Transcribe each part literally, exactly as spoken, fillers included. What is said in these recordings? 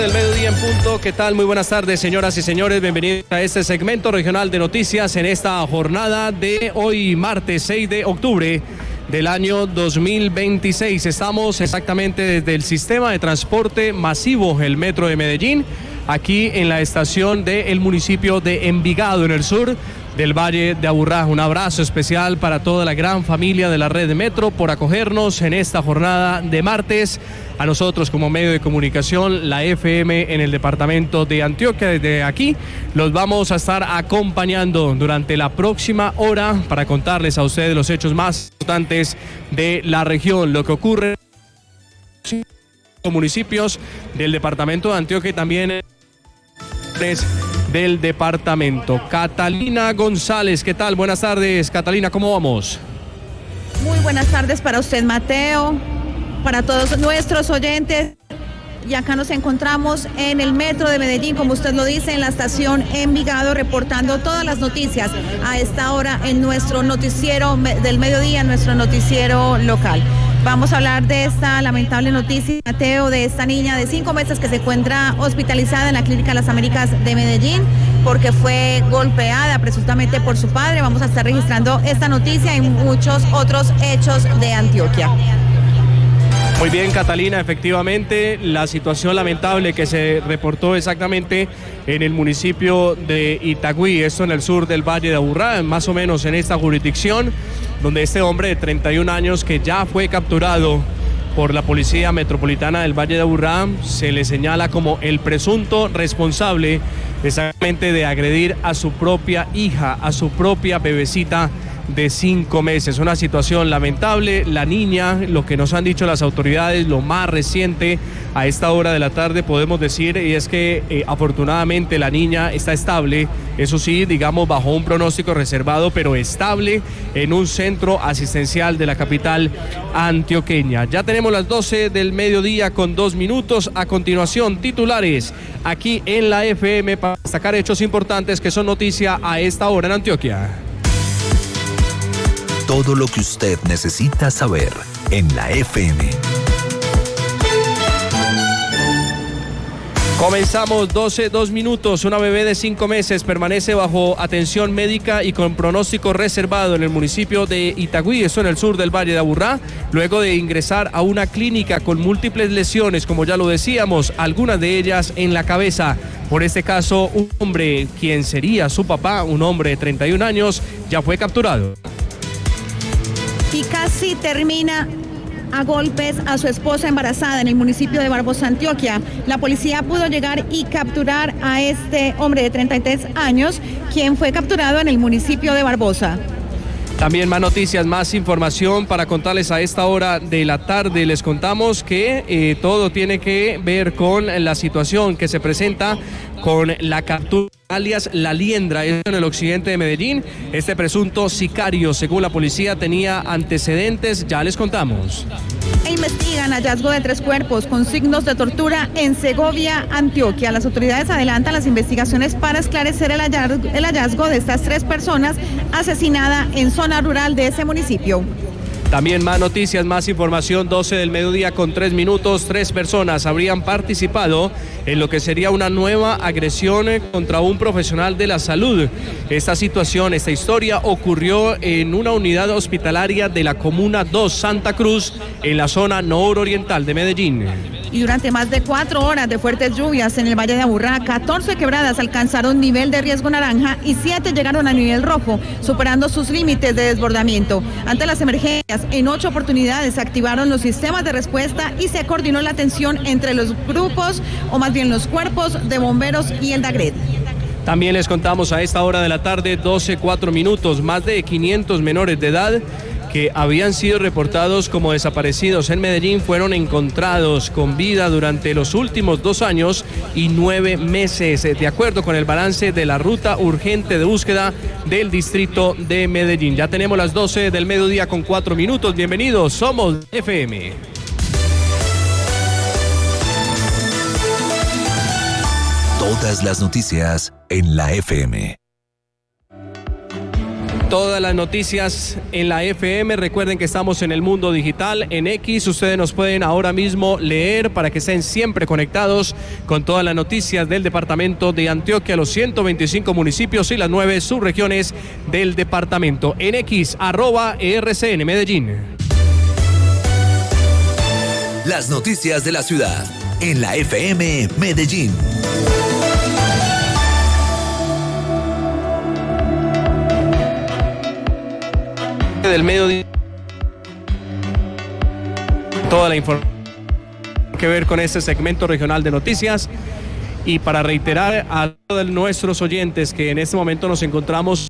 Del mediodía en punto, ¿qué tal? Muy buenas tardes, señoras y señores, bienvenidos a este segmento regional de noticias en esta jornada de hoy, martes seis de octubre del año dos mil veintiséis. Estamos exactamente desde el sistema de transporte masivo, el Metro de Medellín, aquí en la estación del municipio de Envigado, en el sur del Valle de Aburrá. Un abrazo especial para toda la gran familia de la red de Metro por acogernos en esta jornada de martes. A nosotros como medio de comunicación, la F M en el departamento de Antioquia. Desde aquí los vamos a estar acompañando durante la próxima hora para contarles a ustedes los hechos más importantes de la región, lo que ocurre en los municipios del departamento de Antioquia y también del departamento. Catalina González, ¿qué tal? Buenas tardes, Catalina, ¿cómo vamos? Muy buenas tardes para usted, Mateo, para todos nuestros oyentes. Y acá nos encontramos en el Metro de Medellín, como usted lo dice, en la estación Envigado, reportando todas las noticias a esta hora en nuestro noticiero del mediodía, nuestro noticiero local. Vamos a hablar de esta lamentable noticia, Mateo, de esta niña de cinco meses que se encuentra hospitalizada en la Clínica Las Américas de Medellín porque fue golpeada presuntamente por su padre. Vamos a estar registrando esta noticia y muchos otros hechos de Antioquia. Muy bien, Catalina, efectivamente la situación lamentable que se reportó exactamente en el municipio de Itagüí, esto en el sur del Valle de Aburrá, más o menos en esta jurisdicción, donde este hombre de treinta y un años que ya fue capturado por la Policía Metropolitana del Valle de Aburrá, se le señala como el presunto responsable exactamente de agredir a su propia hija, a su propia bebecita de cinco meses. Una situación lamentable. La niña, lo que nos han dicho las autoridades, lo más reciente a esta hora de la tarde podemos decir, y es que eh, afortunadamente la niña está estable, eso sí, digamos bajo un pronóstico reservado, pero estable en un centro asistencial de la capital antioqueña. Ya tenemos las doce del mediodía con dos minutos. A continuación, titulares aquí en la F M para destacar hechos importantes que son noticia a esta hora en Antioquia. Todo lo que usted necesita saber en la F M. Comenzamos, doce, dos minutos. Una bebé de cinco meses permanece bajo atención médica y con pronóstico reservado en el municipio de Itagüí, esto en el sur del Valle de Aburrá, luego de ingresar a una clínica con múltiples lesiones, como ya lo decíamos, algunas de ellas en la cabeza. Por este caso, un hombre, quien sería su papá, un hombre de treinta y un años, ya fue capturado. Y casi termina a golpes a su esposa embarazada en el municipio de Barbosa, Antioquia. La policía pudo llegar y capturar a este hombre de treinta y tres años, quien fue capturado en el municipio de Barbosa. También más noticias, más información para contarles a esta hora de la tarde. Les contamos que eh, todo tiene que ver con la situación que se presenta con la captura alias La Liendra, en el occidente de Medellín. Este presunto sicario, según la policía, tenía antecedentes, ya les contamos. E investigan hallazgo de tres cuerpos con signos de tortura en Segovia, Antioquia. Las autoridades adelantan las investigaciones para esclarecer el hallazgo, el hallazgo de estas tres personas asesinadas en zona rural de ese municipio. También más noticias, más información, doce del mediodía con tres minutos. Tres personas habrían participado en lo que sería una nueva agresión contra un profesional de la salud. Esta situación, esta historia ocurrió en una unidad hospitalaria de la Comuna dos Santa Cruz, en la zona nororiental de Medellín. Y durante más de cuatro horas de fuertes lluvias en el Valle de Aburrá, catorce quebradas alcanzaron nivel de riesgo naranja y siete llegaron a nivel rojo, superando sus límites de desbordamiento. Ante las emergencias, en ocho oportunidades se activaron los sistemas de respuesta y se coordinó la atención entre los grupos, o más bien los cuerpos de bomberos y el DAGRED. También les contamos a esta hora de la tarde, doce, cuatro minutos, más de quinientos menores de edad que habían sido reportados como desaparecidos en Medellín fueron encontrados con vida durante los últimos dos años y nueve meses, de acuerdo con el balance de la ruta urgente de búsqueda del distrito de Medellín. Ya tenemos las doce del mediodía con cuatro minutos. Bienvenidos, somos F M. Todas las noticias en la F M. Todas las noticias en la F M. Recuerden que estamos en el mundo digital, en X. Ustedes nos pueden ahora mismo leer para que estén siempre conectados con todas las noticias del departamento de Antioquia, los ciento veinticinco municipios y las nueve subregiones del departamento. En X, arroba E R C N Medellín. Las noticias de la ciudad en la F M Medellín. Del mediodía, toda la información que ver con este segmento regional de noticias, y para reiterar a todos nuestros oyentes que en este momento nos encontramos en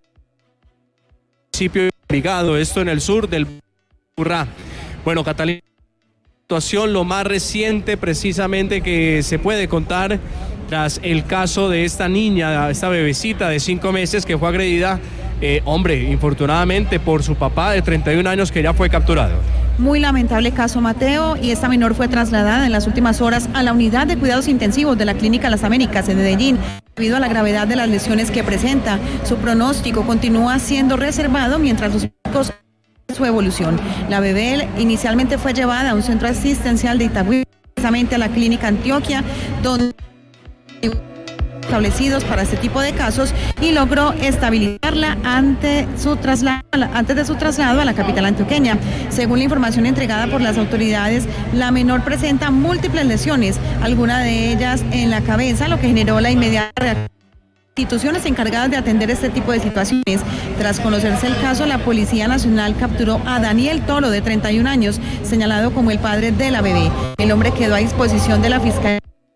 el municipio de Envigado, esto en el sur del Urrá. Bueno, Catalina, situación lo más reciente precisamente que se puede contar tras el caso de esta niña, esta bebecita de cinco meses que fue agredida, eh, hombre, infortunadamente por su papá de treinta y un años, que ya fue capturado. Muy lamentable caso, Mateo, y esta menor fue trasladada en las últimas horas a la unidad de cuidados intensivos de la Clínica Las Américas en Medellín. Debido a la gravedad de las lesiones que presenta, su pronóstico continúa siendo reservado mientras los médicos su evolución. La bebé inicialmente fue llevada a un centro asistencial de Itagüí, precisamente a la Clínica Antioquia, donde establecidos para este tipo de casos, y logró estabilizarla ante su traslado, antes de su traslado a la capital antioqueña. Según la información entregada por las autoridades, la menor presenta múltiples lesiones, algunas de ellas en la cabeza, lo que generó la inmediata reacción de instituciones encargadas de atender este tipo de situaciones. Tras conocerse el caso, la Policía Nacional capturó a Daniel Toro, de treinta y un años, señalado como el padre de la bebé. El hombre quedó a disposición de la Fiscalía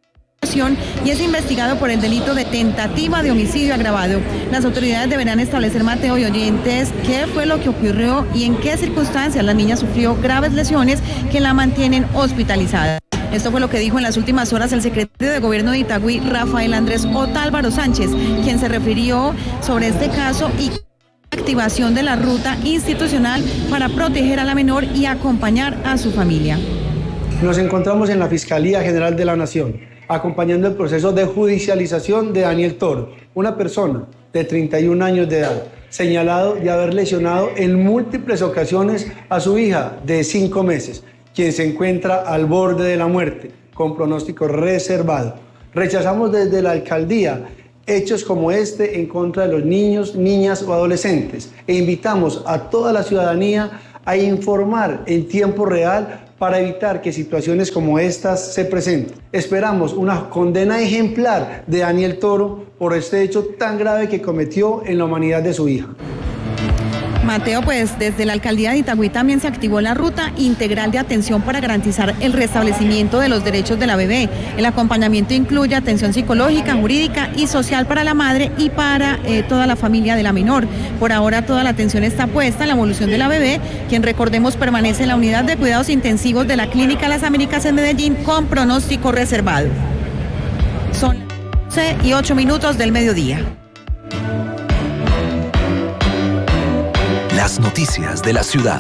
y es investigado por el delito de tentativa de homicidio agravado. Las autoridades deberán establecer, Mateo y oyentes, qué fue lo que ocurrió y en qué circunstancias la niña sufrió graves lesiones que la mantienen hospitalizada. Esto fue lo que dijo en las últimas horas el secretario de Gobierno de Itagüí, Rafael Andrés Otálvaro Sánchez, quien se refirió sobre este caso y activación de la ruta institucional para proteger a la menor y acompañar a su familia. Nos encontramos en la Fiscalía General de la Nación, acompañando el proceso de judicialización de Daniel Toro, una persona de treinta y un años de edad, señalado de haber lesionado en múltiples ocasiones a su hija de cinco meses, quien se encuentra al borde de la muerte, con pronóstico reservado. Rechazamos desde la alcaldía hechos como este en contra de los niños, niñas o adolescentes, e invitamos a toda la ciudadanía a informar en tiempo real para evitar que situaciones como estas se presenten. Esperamos una condena ejemplar de Daniel Toro por este hecho tan grave que cometió en la humanidad de su hija. Mateo, pues desde la alcaldía de Itagüí también se activó la ruta integral de atención para garantizar el restablecimiento de los derechos de la bebé. El acompañamiento incluye atención psicológica, jurídica y social para la madre y para eh, toda la familia de la menor. Por ahora toda la atención está puesta en la evolución de la bebé, quien, recordemos, permanece en la unidad de cuidados intensivos de la Clínica Las Américas en Medellín con pronóstico reservado. Son once y ocho minutos del mediodía. Las noticias de la ciudad.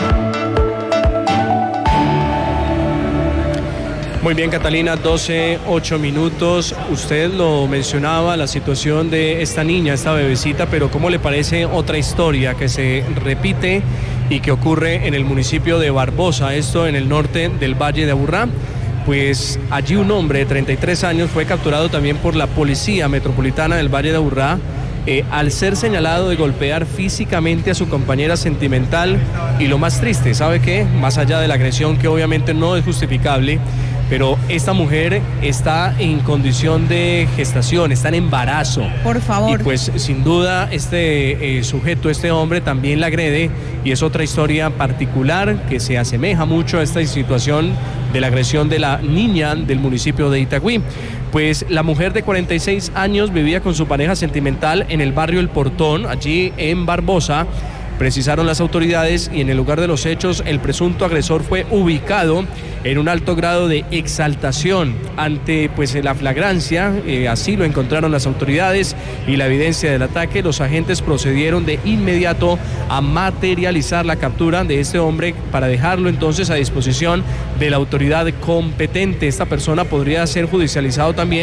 Muy bien, Catalina, doce, ocho minutos. Usted lo mencionaba, la situación de esta niña, esta bebecita, pero ¿cómo le parece otra historia que se repite y que ocurre en el municipio de Barbosa, esto en el norte del Valle de Aburrá? Pues allí un hombre de treinta y tres años fue capturado también por la Policía Metropolitana del Valle de Aburrá, Eh, al ser señalado de golpear físicamente a su compañera sentimental. Y lo más triste, ¿sabe qué? Más allá de la agresión, que obviamente no es justificable, pero esta mujer está en condición de gestación, está en embarazo. Por favor. Y pues sin duda este eh, sujeto, este hombre, también la agrede, y es otra historia particular que se asemeja mucho a esta situación de la agresión de la niña del municipio de Itagüí. Pues la mujer de cuarenta y seis años vivía con su pareja sentimental en el barrio El Portón, allí en Barbosa, precisaron las autoridades, y en el lugar de los hechos el presunto agresor fue ubicado en un alto grado de exaltación. Ante pues la flagrancia, eh, así lo encontraron las autoridades, y la evidencia del ataque, los agentes procedieron de inmediato a materializar la captura de este hombre para dejarlo entonces a disposición de la autoridad competente. Esta persona podría ser judicializado también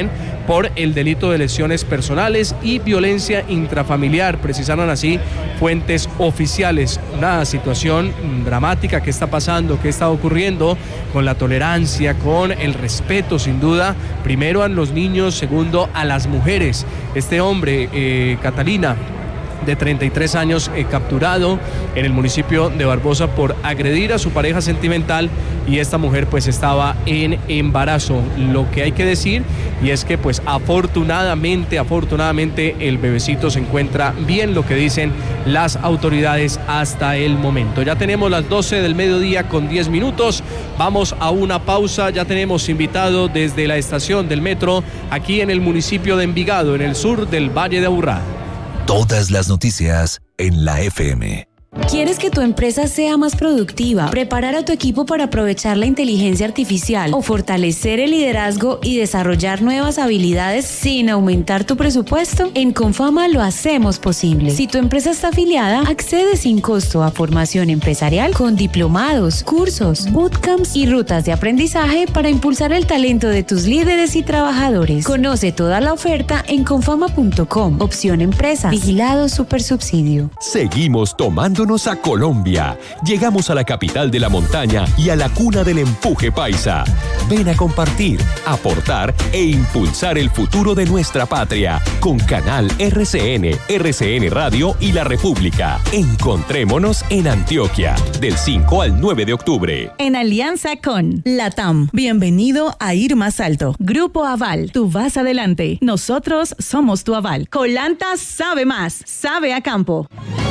por el delito de lesiones personales y violencia intrafamiliar, precisaron así fuentes oficiales. Una situación dramática que está pasando, que está ocurriendo con la tolerancia, con el respeto, sin duda, primero a los niños, segundo a las mujeres. Este hombre, eh, Catalina, de treinta y tres años, eh, capturado en el municipio de Barbosa por agredir a su pareja sentimental, y esta mujer pues estaba en embarazo. Lo que hay que decir y es que pues afortunadamente, afortunadamente el bebecito se encuentra bien, lo que dicen las autoridades hasta el momento. Ya tenemos las doce del mediodía con diez minutos, vamos a una pausa, ya tenemos invitado desde la estación del metro aquí en el municipio de Envigado, en el sur del Valle de Aburrá. Todas las noticias en la F M. ¿Quieres que tu empresa sea más productiva, preparar a tu equipo para aprovechar la inteligencia artificial o fortalecer el liderazgo y desarrollar nuevas habilidades sin aumentar tu presupuesto? En Confama lo hacemos posible. Si tu empresa está afiliada, accede sin costo a formación empresarial con diplomados, cursos, bootcamps y rutas de aprendizaje para impulsar el talento de tus líderes y trabajadores. Conoce toda la oferta en confama punto com. Opción Empresa. Vigilado Supersubsidio. Seguimos tomándonos a Colombia. Llegamos a la capital de la montaña y a la cuna del empuje paisa. Ven a compartir, aportar e impulsar el futuro de nuestra patria con Canal R C N, R C N Radio y La República. Encontrémonos en Antioquia del cinco al nueve de octubre. En alianza con LATAM. Bienvenido a Ir Más Alto. Grupo Aval. Tú vas adelante. Nosotros somos tu aval. Colanta sabe más. Sabe a campo.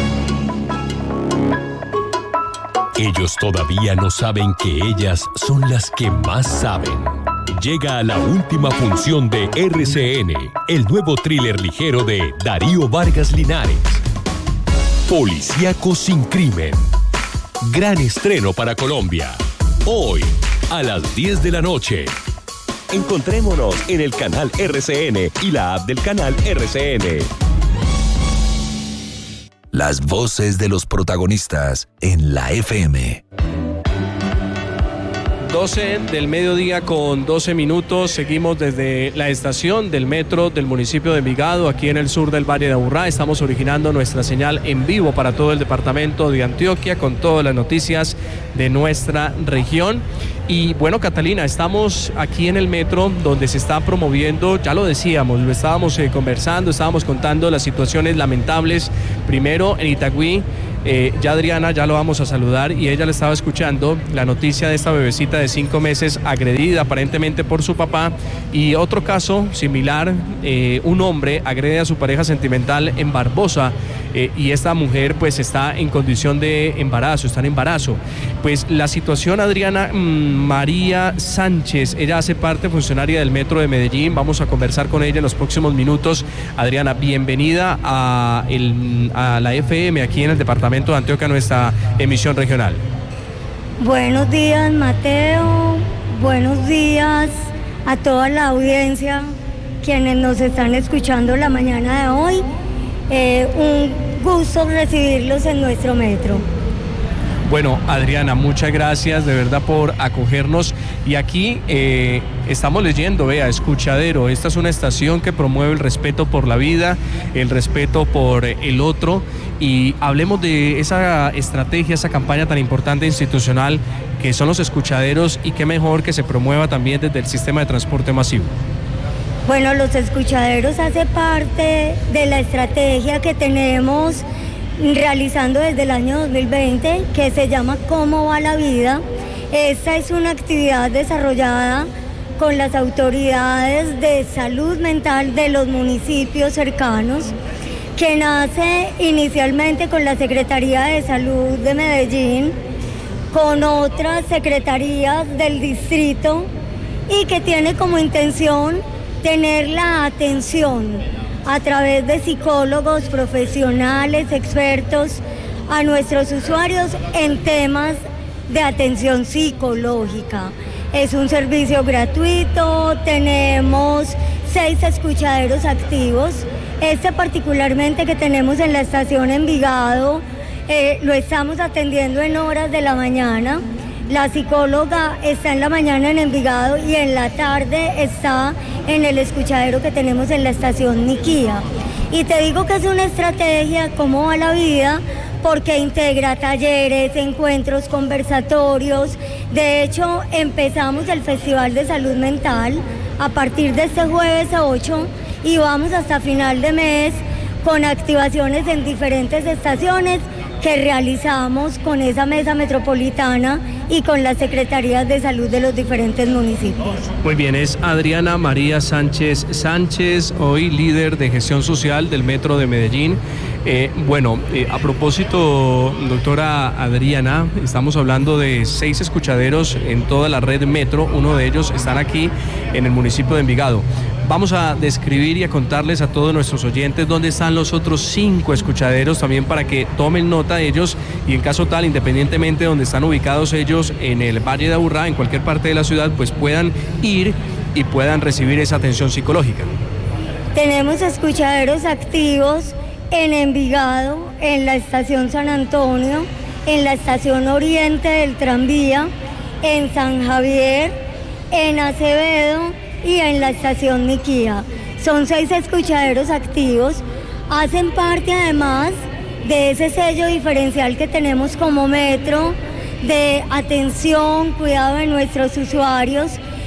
Ellos todavía no saben que ellas son las que más saben. Llega a la última función de R C N, el nuevo thriller ligero de Darío Vargas Linares. Policíaco sin crimen. Gran estreno para Colombia. Hoy, a las diez de la noche. Encontrémonos en el canal R C N y la app del canal R C N. Las voces de los protagonistas en la F M. doce del mediodía con doce minutos, seguimos desde la estación del metro del municipio de Envigado, aquí en el sur del Valle de Aburrá. Estamos originando nuestra señal en vivo para todo el departamento de Antioquia con todas las noticias de nuestra región. Y bueno, Catalina, estamos aquí en el metro donde se está promoviendo, ya lo decíamos, lo estábamos eh, conversando, estábamos contando las situaciones lamentables, primero en Itagüí. Eh, ya Adriana, ya lo vamos a saludar, y ella le estaba escuchando la noticia de esta bebecita de cinco meses agredida aparentemente por su papá, y otro caso similar, eh, un hombre agrede a su pareja sentimental en Barbosa, eh, y esta mujer pues está en condición de embarazo, está en embarazo. Pues la situación, Adriana, mmm, María Sánchez, ella hace parte, funcionaria del Metro de Medellín, vamos a conversar con ella en los próximos minutos. Adriana, bienvenida a, el, a la F M aquí en el departamento de Antioquia, nuestra emisión regional. Buenos días, Mateo, buenos días a toda la audiencia, quienes nos están escuchando la mañana de hoy. Eh, un gusto recibirlos en nuestro metro. Bueno, Adriana, muchas gracias de verdad por acogernos. Y aquí eh, estamos leyendo, vea, Escuchadero. Esta es una estación que promueve el respeto por la vida, el respeto por el otro. Y hablemos de esa estrategia, esa campaña tan importante institucional que son los escuchaderos, y qué mejor que se promueva también desde el sistema de transporte masivo. Bueno, los escuchaderos hace parte de la estrategia que tenemos realizando desde el año dos mil veinte, que se llama ¿Cómo va la vida? Esta es una actividad desarrollada con las autoridades de salud mental de los municipios cercanos, que nace inicialmente con la Secretaría de Salud de Medellín, con otras secretarías del distrito, y que tiene como intención tener la atención a través de psicólogos profesionales, expertos, a nuestros usuarios en temas de atención psicológica. Es un servicio gratuito, tenemos seis escuchaderos activos. Este particularmente que tenemos en la estación Envigado, eh, lo estamos atendiendo en horas de la mañana. La psicóloga está en la mañana en Envigado y en la tarde está en el escuchadero que tenemos en la estación Niquía. Y te digo que es una estrategia, cómo va la vida, porque integra talleres, encuentros, conversatorios. De hecho, empezamos el Festival de Salud Mental a partir de este jueves ocho y vamos hasta final de mes con activaciones en diferentes estaciones que realizamos con esa mesa metropolitana y con las secretarías de salud de los diferentes municipios. Muy bien, es Adriana María Sánchez Sánchez, hoy líder de gestión social del Metro de Medellín. Eh, bueno, eh, a propósito, doctora Adriana, estamos hablando de seis escuchaderos en toda la red Metro, uno de ellos están aquí en el municipio de Envigado. Vamos a describir y a contarles a todos nuestros oyentes dónde están los otros cinco escuchaderos también para que tomen nota de ellos y en caso tal, independientemente de donde están ubicados ellos en el Valle de Aburrá, en cualquier parte de la ciudad, pues puedan ir y puedan recibir esa atención psicológica. Tenemos escuchaderos activos en Envigado, en la estación San Antonio, en la estación Oriente del tranvía, en San Javier, en Acevedo y en la estación Niquía. Son seis escuchaderos activos, hacen parte además de ese sello diferencial que tenemos como Metro, de atención, cuidado de nuestros usuarios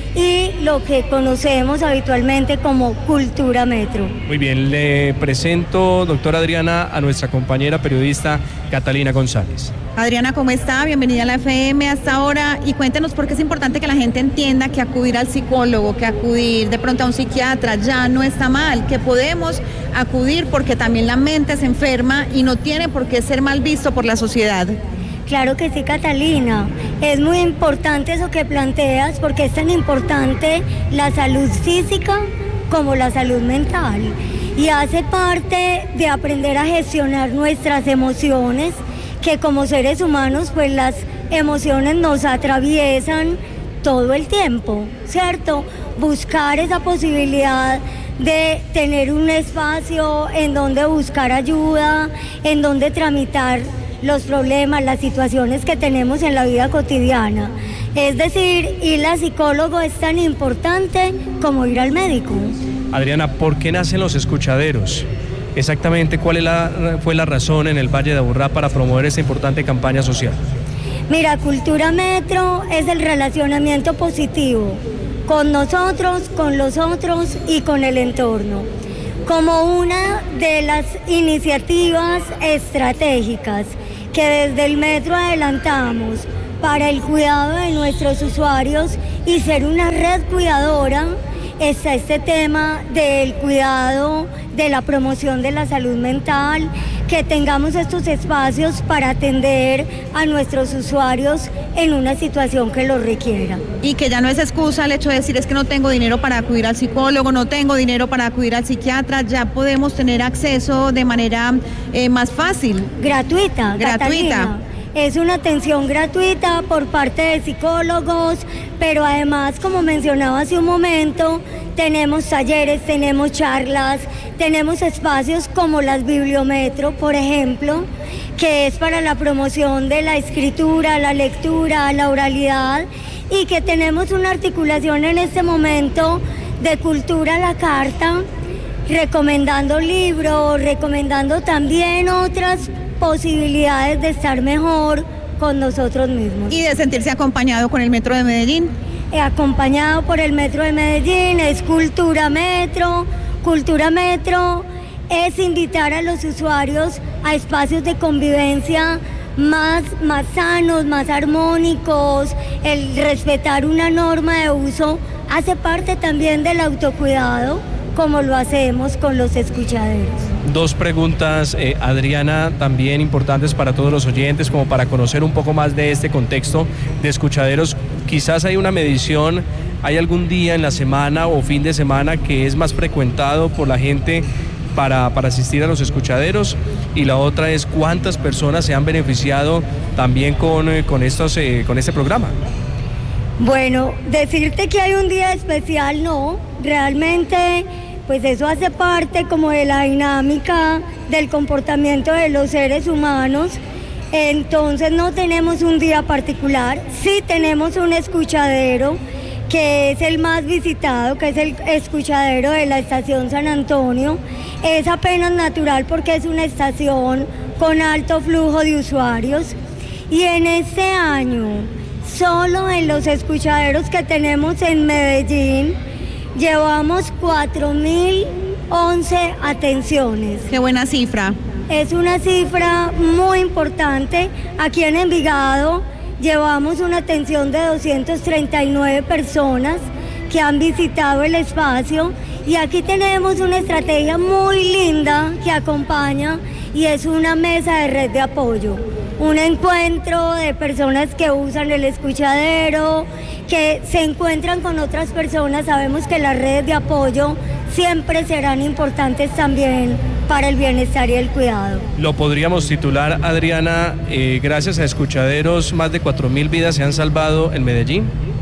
y lo que conocemos habitualmente como Cultura Metro. Muy bien, le presento, doctora Adriana, a nuestra compañera periodista Catalina González. Adriana, ¿cómo está? Bienvenida a la F M hasta ahora y cuéntenos por qué es importante que la gente entienda que acudir al psicólogo, que acudir de pronto a un psiquiatra ya no está mal, que podemos acudir porque también la mente se enferma y no tiene por qué ser mal visto por la sociedad. Claro que sí, Catalina. Es muy importante eso que planteas porque es tan importante la salud física como la salud mental y hace parte de aprender a gestionar nuestras emociones, que como seres humanos pues las emociones nos atraviesan todo el tiempo, ¿cierto? Buscar esa posibilidad de tener un espacio en donde buscar ayuda, en donde tramitar los problemas, las situaciones que tenemos en la vida cotidiana. Es decir, ir al psicólogo es tan importante como ir al médico. Adriana, ¿por qué nacen los escuchaderos? Exactamente, ¿cuál es la, fue la razón en el Valle de Aburrá para promover esta importante campaña social? Mira, Cultura Metro es el relacionamiento positivo con nosotros, con los otros y con el entorno. Como una de las iniciativas estratégicas que desde el Metro adelantamos para el cuidado de nuestros usuarios y ser una red cuidadora, está este tema del cuidado, de la promoción de la salud mental, que tengamos estos espacios para atender a nuestros usuarios en una situación que lo requiera. Y que ya no es excusa el hecho de decir es que no tengo dinero para acudir al psicólogo, no tengo dinero para acudir al psiquiatra, ya podemos tener acceso de manera eh, más fácil. Gratuita, gratuita. Catalina. Es una atención gratuita por parte de psicólogos, pero además, como mencionaba hace un momento, tenemos talleres, tenemos charlas, tenemos espacios como las Bibliometro, por ejemplo, que es para la promoción de la escritura, la lectura, la oralidad, y que tenemos una articulación en este momento de Cultura a la Carta, recomendando libros, recomendando también otras posibilidades de estar mejor con nosotros mismos. Y de sentirse acompañado con el Metro de Medellín. Eh, acompañado por el Metro de Medellín, es Cultura Metro. Cultura Metro es invitar a los usuarios a espacios de convivencia más, más sanos, más armónicos. El respetar una norma de uso hace parte también del autocuidado, como lo hacemos con los escuchaderos. Dos preguntas, eh, Adriana, también importantes para todos los oyentes, como para conocer un poco más de este contexto de escuchaderos. Quizás hay una medición, ¿hay algún día en la semana o fin de semana que es más frecuentado por la gente para, para asistir a los escuchaderos? Y la otra es, ¿cuántas personas se han beneficiado también con, eh, con, estos, eh, con este programa? Bueno, decirte que hay un día especial, no, realmente pues eso hace parte como de la dinámica del comportamiento de los seres humanos Entonces no tenemos un día particular, sí tenemos un escuchadero que es el más visitado, que es el escuchadero de la estación San Antonio. Es apenas natural porque es una estación con alto flujo de usuarios. Y en este año, solo en los escuchaderos que tenemos en Medellín, llevamos cuatro mil once atenciones. Qué buena cifra. Es una cifra muy importante. Aquí en Envigado llevamos una atención de doscientas treinta y nueve personas que han visitado el espacio, y aquí tenemos una estrategia muy linda que acompaña, y es una mesa de red de apoyo, un encuentro de personas que usan el escuchadero, que se encuentran con otras personas. Sabemos que las redes de apoyo siempre serán importantes también para el bienestar y el cuidado. Lo podríamos titular, Adriana, eh, gracias a escuchaderos, más de cuatro mil vidas se han salvado en Medellín.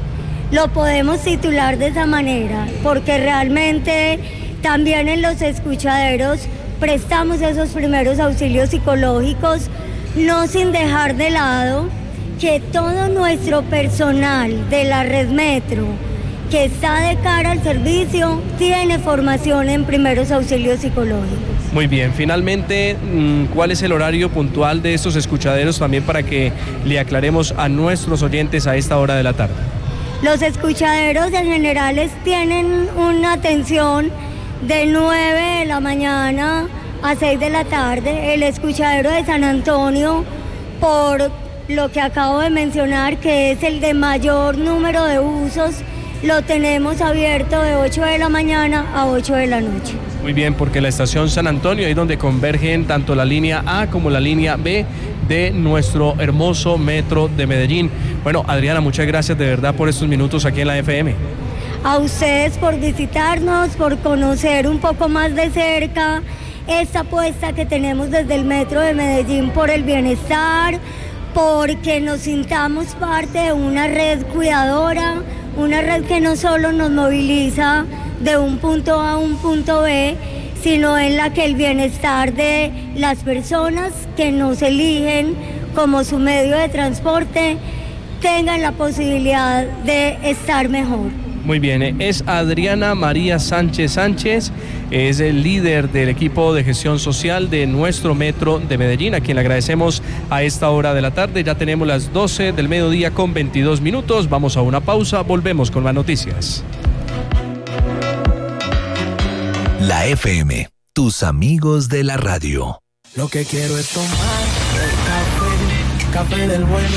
Lo podemos titular de esa manera, porque realmente también en los escuchaderos prestamos esos primeros auxilios psicológicos, no sin dejar de lado que todo nuestro personal de la Red Metro que está de cara al servicio tiene formación en primeros auxilios psicológicos. Muy bien, finalmente, ¿cuál es el horario puntual de estos escuchaderos también para que le aclaremos a nuestros oyentes a esta hora de la tarde? Los escuchaderos en generales tienen una atención de nueve de la mañana a seis de la tarde. El escuchadero de San Antonio, por lo que acabo de mencionar, que es el de mayor número de usos, lo tenemos abierto de ocho de la mañana a ocho de la noche. Muy bien, porque la estación San Antonio, ahí donde convergen tanto la línea A como la línea B de nuestro hermoso metro de Medellín. Bueno, Adriana, muchas gracias de verdad por estos minutos aquí en la F M. A ustedes por visitarnos, por conocer un poco más de cerca esta apuesta que tenemos desde el metro de Medellín por el bienestar, porque nos sintamos parte de una red cuidadora, una red que no solo nos moviliza de un punto A a un punto B, sino en la que el bienestar de las personas que nos eligen como su medio de transporte tengan la posibilidad de estar mejor. Muy bien, es Adriana María Sánchez Sánchez, es el líder del equipo de gestión social de nuestro metro de Medellín, a quien le agradecemos a esta hora de la tarde. Ya tenemos las doce del mediodía con veintidós minutos, vamos a una pausa, volvemos con las noticias. La F M, tus amigos de la radio. Lo que quiero es tomar el café, café del bueno.